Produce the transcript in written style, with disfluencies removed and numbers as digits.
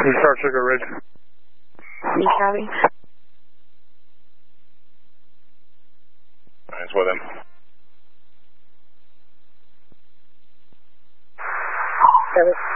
Start Sugar Ridge. You copy? Nice with him. Service.